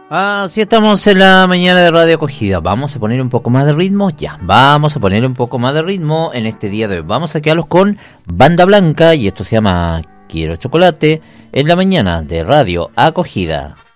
Así estamos en la mañana de Radio Acogida. Vamos a poner un poco más de ritmo. Ya, vamos a poner un poco más de ritmo en este día de hoy. Vamos a quedarlos con Banda Blanca y esto se llama Quiero Chocolate en la mañana de Radio Acogida.